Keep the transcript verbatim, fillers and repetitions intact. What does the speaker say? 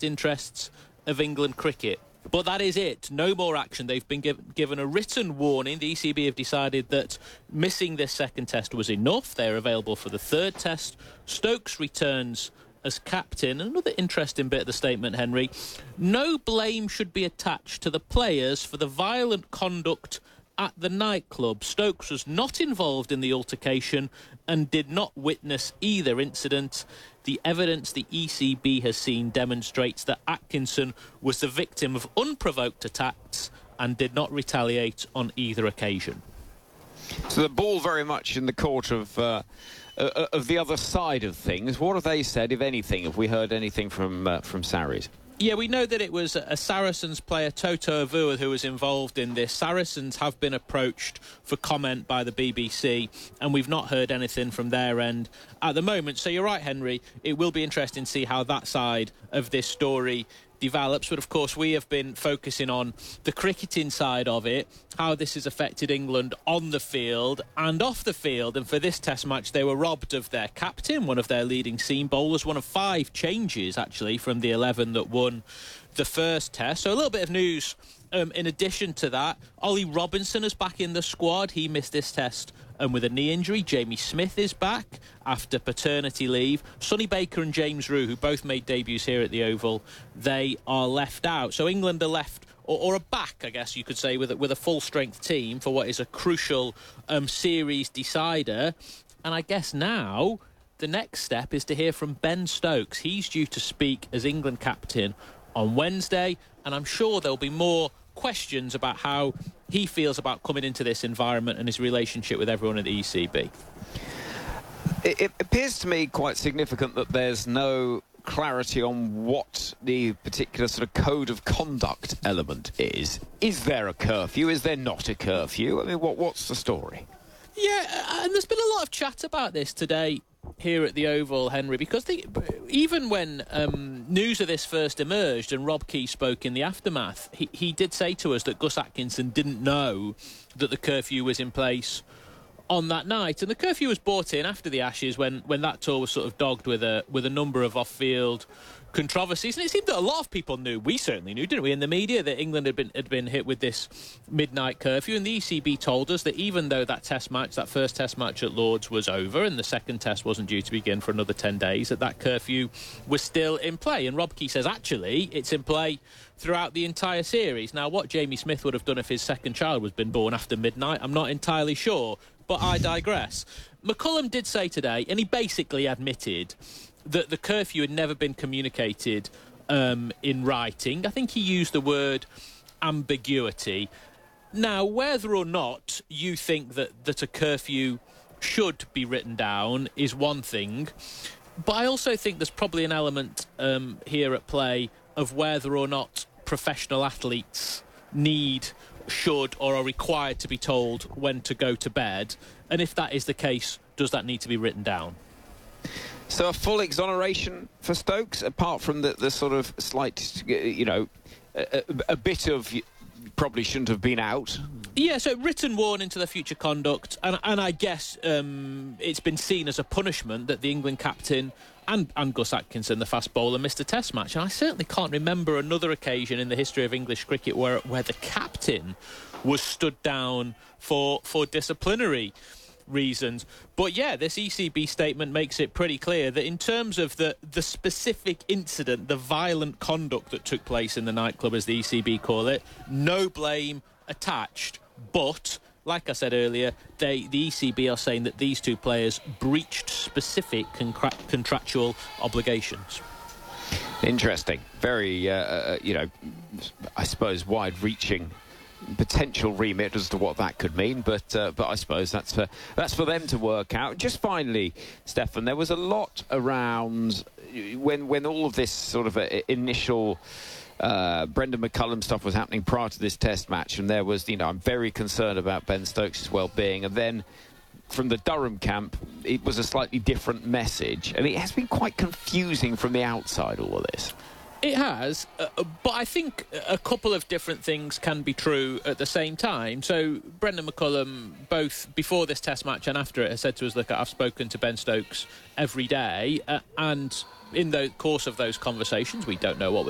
best interests of England cricket. But that is it. No more action. They've been give, given a written warning. The E C B have decided that missing this second test was enough. They're available for the third test. Stokes returns as captain. Another interesting bit of the statement, Henry. No blame should be attached to the players for the violent conduct at the nightclub. Stokes was not involved in the altercation and did not witness either incident. The evidence the E C B has seen demonstrates that Atkinson was the victim of unprovoked attacks and did not retaliate on either occasion. So the ball very much in the court of uh, uh, of the other side of things. What have they said, if anything? Have we heard anything from uh, from Sarries? Yeah, we know that it was a Saracens player, Toto Avua, who was involved in this. Saracens have been approached for comment by the B B C, and we've not heard anything from their end at the moment. So you're right, Henry. It will be interesting to see how that side of this story develops. But, of course, we have been focusing on the cricketing side of it, how this has affected England on the field and off the field. And for this test match, they were robbed of their captain, one of their leading seam bowlers, one of five changes, actually, from the eleven that won the first test. So a little bit of news um, in addition to that. Ollie Robinson is back in the squad. He missed this test um, with a knee injury. Jamie Smith is back after paternity leave. Sonny Baker and James Rew, who both made debuts here at the Oval, they are left out. So England are left, or, or are back, I guess you could say, with a, with a full-strength team for what is a crucial um, series decider. And I guess now the next step is to hear from Ben Stokes. He's due to speak as England captain on Wednesday, and I'm sure there'll be more questions about how he feels about coming into this environment and his relationship with everyone at the E C B. It, it appears to me quite significant that there's no clarity on what the particular sort of code of conduct element is. Is there a curfew? Is there not a curfew? I mean, what what's the story? Yeah, and there's been a lot of chat about this today here at the Oval, Henry, because the, even when um, news of this first emerged and Rob Key spoke in the aftermath, he, he did say to us that Gus Atkinson didn't know that the curfew was in place on that night. And the curfew was brought in after the Ashes when, when that tour was sort of dogged with a with a number of off-field controversies, and it seemed that a lot of people knew, we certainly knew, didn't we, in the media, that England had been had been hit with this midnight curfew. And the E C B told us that even though that test match, that first test match at Lord's was over and the second test wasn't due to begin for another ten days, that that curfew was still in play. And Rob Key says actually it's in play throughout the entire series. Now, what Jamie Smith would have done if his second child was been born after midnight, I'm not entirely sure, but I digress. McCullum did say today, and he basically admitted that the curfew had never been communicated um, in writing. I think he used the word ambiguity. Now, whether or not you think that, that a curfew should be written down is one thing, but I also think there's probably an element um, here at play of whether or not professional athletes need, should, or are required to be told when to go to bed. And if that is the case, does that need to be written down? So a full exoneration for Stokes, apart from the, the sort of slight, you know, a, a bit of probably shouldn't have been out. Yeah, so written warning to the future conduct, and, and I guess um, it's been seen as a punishment that the England captain and, and Gus Atkinson, the fast bowler, missed a test match. And I certainly can't remember another occasion in the history of English cricket where, where the captain was stood down for, for disciplinary reasons. But yeah, this E C B statement makes it pretty clear that in terms of the the specific incident, the violent conduct that took place in the nightclub, as the E C B call it, no blame attached. But like I said earlier, they the E C B are saying that these two players breached specific contra- contractual obligations. Interesting, very uh, uh, you know, I suppose wide-reaching potential remit as to what that could mean, but uh, but I suppose that's for that's for them to work out. Just finally, Stefan, there was a lot around when when all of this sort of initial uh, Brendan McCullum stuff was happening prior to this Test match, and there was, you know, I'm very concerned about Ben Stokes' well-being, and then from the Durham camp, it was a slightly different message, and it has been quite confusing from the outside, all of this. It has, uh, but I think a couple of different things can be true at the same time. So Brendan McCullum, both before this Test match and after it, has said to us, look, I've spoken to Ben Stokes every day, uh, and in the course of those conversations, we don't know what was